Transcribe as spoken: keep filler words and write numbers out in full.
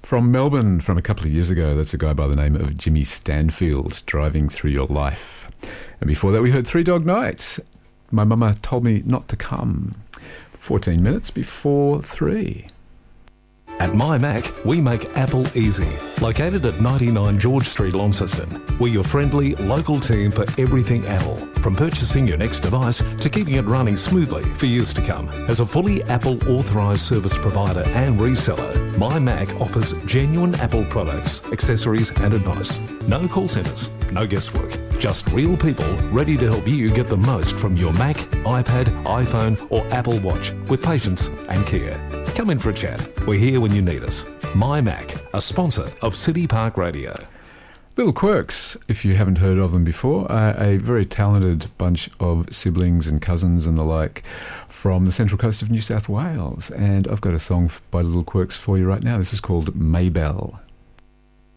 From Melbourne from a couple of years ago. That's a guy by the name of Jimmy Stanfield, Driving Through Your Life. And before that we heard Three Dog Night. My mama told me not to come. fourteen minutes before three. At My Mac, we make Apple easy. Located at ninety-nine George Street, Launceston, we're your friendly, local team for everything Apple. From purchasing your next device to keeping it running smoothly for years to come. As a fully Apple authorised service provider and reseller, My Mac offers genuine Apple products, accessories and advice. No call centres, no guesswork. Just real people ready to help you get the most from your Mac, iPad, iPhone or Apple Watch with patience and care. Come in for a chat. We're here when you need us. My Mac, a sponsor of City Park Radio. Little Quirks, if you haven't heard of them before, are a very talented bunch of siblings and cousins and the like from the central coast of New South Wales. And I've got a song by Little Quirks for you right now. This is called Maybelle.